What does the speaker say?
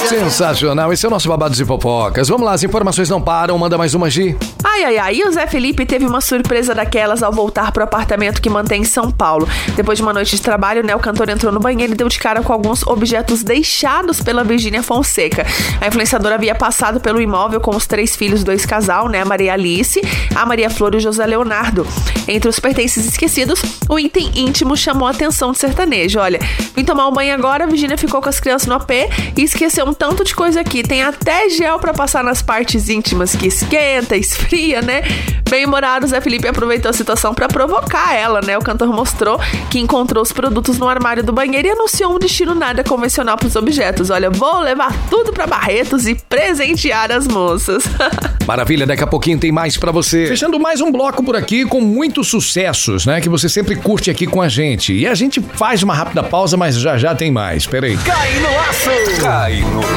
Sensacional, esse é o nosso Babados e Fofocas. Vamos lá, as informações não param, manda mais uma, Gi. E o Zé Felipe teve uma surpresa daquelas ao voltar pro apartamento que mantém em São Paulo. Depois de uma noite de trabalho, né, o cantor entrou no banheiro e deu de cara com alguns objetos deixados pela Virgínia Fonseca. A influenciadora havia passado pelo imóvel com os 3 filhos do ex-casal, né, a Maria Alice, a Maria Flor e o José Leonardo. Entre os pertences esquecidos, o item íntimo chamou a atenção do sertanejo. Olha, vim tomar um banho agora, a Virgínia ficou com as crianças no AP e esqueceu um tanto de coisa aqui. Tem até gel pra passar nas partes íntimas que esquenta, esfria, né? Bem-humorado, Zé Felipe aproveitou a situação pra provocar ela, né? O cantor mostrou que encontrou os produtos no armário do banheiro e anunciou um destino nada convencional pros objetos. Olha, vou levar tudo pra Barretos e presentear as moças. Maravilha, daqui a pouquinho tem mais pra você. Fechando mais um bloco por aqui com muitos sucessos, né? Que você sempre curte aqui com a gente. E a gente faz uma rápida pausa, mas já já tem mais. Peraí. Cai no aço! Cai no